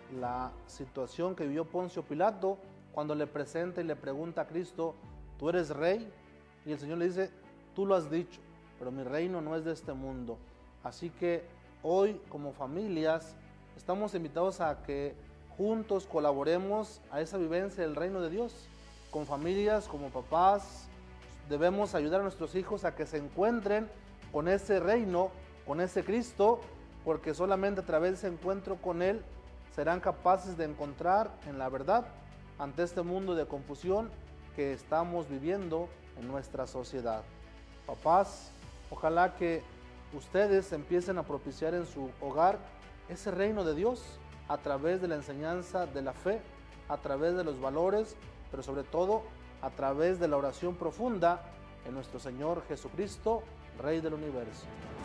la situación que vivió Poncio Pilato cuando le presenta y le pregunta a Cristo: ¿tú eres rey? Y el Señor le dice: tú lo has dicho, pero mi reino no es de este mundo. Así que hoy, como familias, estamos invitados a que juntos colaboremos a esa vivencia del reino de Dios. Con familias, como papás, debemos ayudar a nuestros hijos a que se encuentren con ese reino, con ese Cristo, porque solamente a través de ese encuentro con Él serán capaces de encontrar en la verdad ante este mundo de confusión que estamos viviendo en nuestra sociedad. Papás, ojalá que ustedes empiecen a propiciar en su hogar ese reino de Dios a través de la enseñanza de la fe, a través de los valores, pero sobre todo a través de la oración profunda en nuestro Señor Jesucristo, Rey del universo.